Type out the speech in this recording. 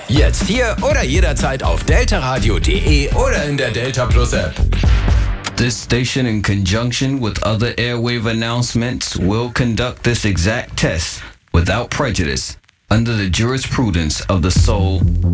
Jetzt hier oder jederzeit auf deltaradio.de oder in der Delta Plus App. This station, in conjunction with other airwave announcements, will conduct this exact test without prejudice under the jurisprudence of the Soul